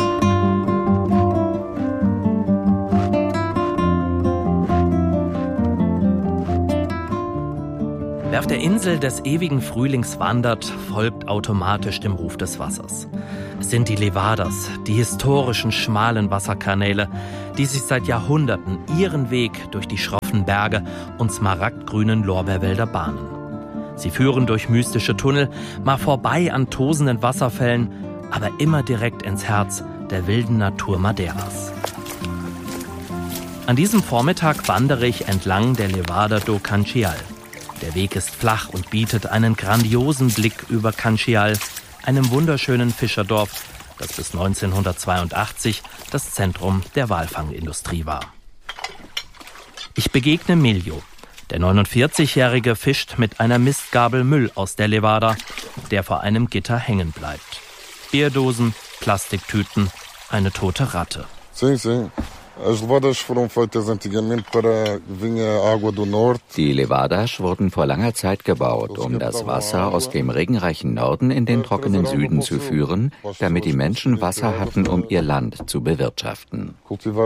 Wer auf der Insel des ewigen Frühlings wandert, folgt automatisch dem Ruf des Wassers. Es sind die Levadas, die historischen schmalen Wasserkanäle, die sich seit Jahrhunderten ihren Weg durch die schroffen Berge und smaragdgrünen Lorbeerwälder bahnen. Sie führen durch mystische Tunnel, mal vorbei an tosenden Wasserfällen, aber immer direkt ins Herz der wilden Natur Madeiras. An diesem Vormittag wandere ich entlang der Levada do Canchial. Der Weg ist flach und bietet einen grandiosen Blick über Canchial, einem wunderschönen Fischerdorf, das bis neunzehnhundertzweiundachtzig das Zentrum der Walfangindustrie war. Ich begegne Miljo. Der neunundvierzigjährige fischt mit einer Mistgabel Müll aus der Levada, der vor einem Gitter hängen bleibt. Bierdosen, Plastiktüten, eine tote Ratte. Sim, sim. Die Levadas wurden vor langer Zeit gebaut, um das Wasser aus dem regenreichen Norden in den trockenen Süden zu führen, damit die Menschen Wasser hatten, um ihr Land zu bewirtschaften.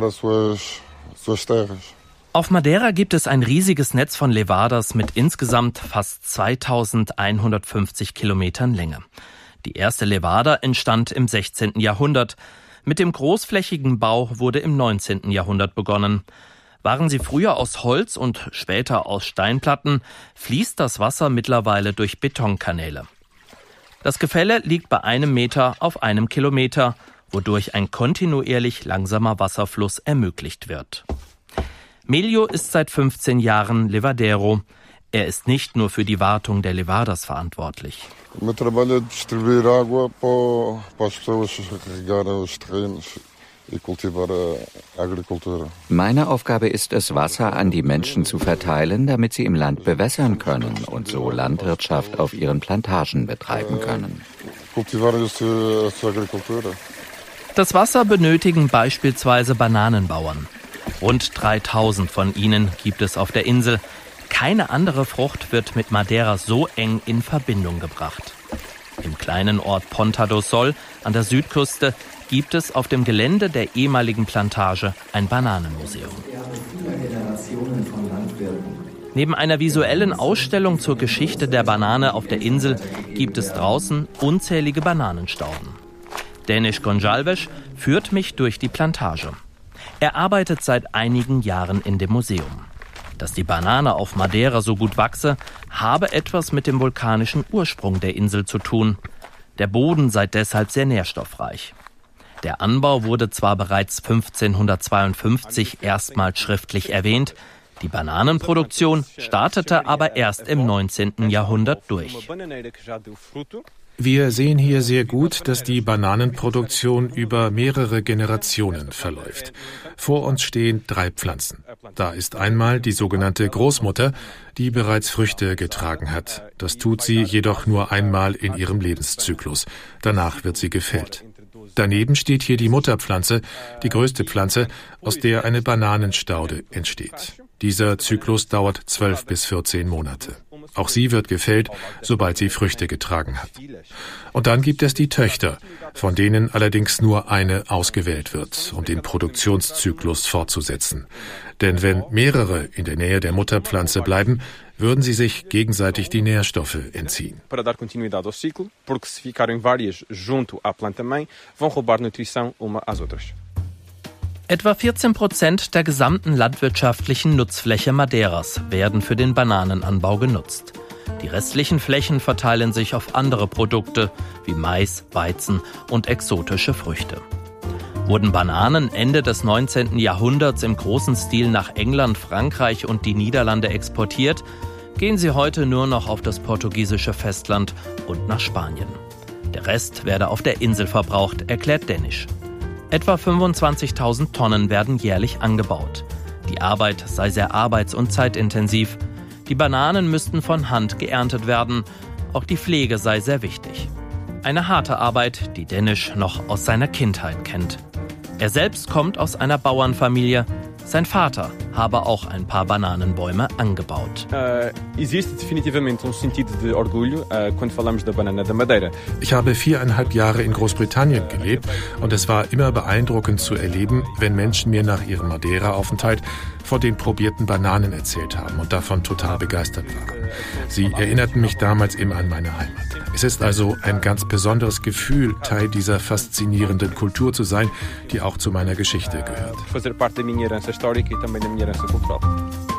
Auf Madeira gibt es ein riesiges Netz von Levadas mit insgesamt fast zweitausendeinhundertfünfzig Kilometern Länge. Die erste Levada entstand im sechzehnten Jahrhundert. Mit dem großflächigen Bau wurde im neunzehnten Jahrhundert begonnen. Waren sie früher aus Holz und später aus Steinplatten, fließt das Wasser mittlerweile durch Betonkanäle. Das Gefälle liegt bei einem Meter auf einem Kilometer, wodurch ein kontinuierlich langsamer Wasserfluss ermöglicht wird. Melio ist seit fünfzehn Jahren Levadero. Er ist nicht nur für die Wartung der Levadas verantwortlich. Meine Aufgabe ist es, Wasser an die Menschen zu verteilen, damit sie im Land bewässern können und so Landwirtschaft auf ihren Plantagen betreiben können. Das Wasser benötigen beispielsweise Bananenbauern. Rund dreitausend von ihnen gibt es auf der Insel. Keine andere Frucht wird mit Madeira so eng in Verbindung gebracht. Im kleinen Ort Ponta do Sol an der Südküste gibt es auf dem Gelände der ehemaligen Plantage ein Bananenmuseum. Neben einer visuellen Ausstellung zur Geschichte der Banane auf der Insel gibt es draußen unzählige Bananenstauden. Denis Gonçalves führt mich durch die Plantage. Er arbeitet seit einigen Jahren in dem Museum. Dass die Banane auf Madeira so gut wachse, habe etwas mit dem vulkanischen Ursprung der Insel zu tun. Der Boden sei deshalb sehr nährstoffreich. Der Anbau wurde zwar bereits fünfzehnhundertzweiundfünfzig erstmals schriftlich erwähnt, die Bananenproduktion startete aber erst im neunzehnten Jahrhundert durch. Wir sehen hier sehr gut, dass die Bananenproduktion über mehrere Generationen verläuft. Vor uns stehen drei Pflanzen. Da ist einmal die sogenannte Großmutter, die bereits Früchte getragen hat. Das tut sie jedoch nur einmal in ihrem Lebenszyklus. Danach wird sie gefällt. Daneben steht hier die Mutterpflanze, die größte Pflanze, aus der eine Bananenstaude entsteht. Dieser Zyklus dauert zwölf bis vierzehn Monate. Auch sie wird gefällt, sobald sie Früchte getragen hat. Und dann gibt es die Töchter, von denen allerdings nur eine ausgewählt wird, um den Produktionszyklus fortzusetzen. Denn wenn mehrere in der Nähe der Mutterpflanze bleiben, würden sie sich gegenseitig die Nährstoffe entziehen. Etwa vierzehn Prozent der gesamten landwirtschaftlichen Nutzfläche Madeiras werden für den Bananenanbau genutzt. Die restlichen Flächen verteilen sich auf andere Produkte wie Mais, Weizen und exotische Früchte. Wurden Bananen Ende des neunzehnten Jahrhunderts im großen Stil nach England, Frankreich und die Niederlande exportiert, gehen sie heute nur noch auf das portugiesische Festland und nach Spanien. Der Rest werde auf der Insel verbraucht, erklärt Denis. Etwa fünfundzwanzigtausend Tonnen werden jährlich angebaut. Die Arbeit sei sehr arbeits- und zeitintensiv. Die Bananen müssten von Hand geerntet werden. Auch die Pflege sei sehr wichtig. Eine harte Arbeit, die Denis noch aus seiner Kindheit kennt. Er selbst kommt aus einer Bauernfamilie. Sein Vater habe auch ein paar Bananenbäume angebaut. Ich habe viereinhalb Jahre in Großbritannien gelebt und es war immer beeindruckend zu erleben, wenn Menschen mir nach ihrem Madeira-Aufenthalt von den probierten Bananen erzählt haben und davon total begeistert waren. Sie erinnerten mich damals immer an meine Heimat. Es ist also ein ganz besonderes Gefühl, Teil dieser faszinierenden Kultur zu sein, die auch zu meiner Geschichte gehört.